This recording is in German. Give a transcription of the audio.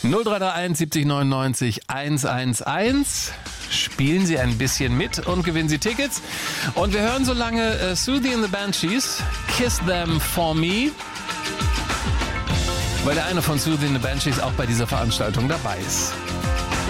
0331 70 99 111. Spielen Sie ein bisschen mit und gewinnen Sie Tickets. Und wir hören so lange Siouxsie and the Banshees, Kiss Them For Me, weil der eine von Siouxsie and the Banshees auch bei dieser Veranstaltung dabei ist.